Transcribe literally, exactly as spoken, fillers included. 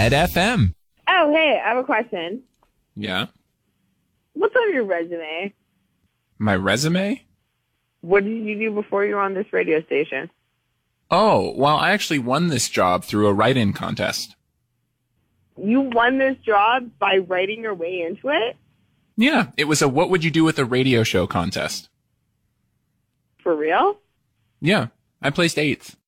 Red F M. Oh, hey, I have a question. Yeah. What's on your resume? My resume? What did you do before you were on this radio station? Oh, well, I actually won this job through a write-in contest. You won this job by writing your way into it? Yeah, it was a what would you do with a radio show contest. For real? Yeah, I placed eighth.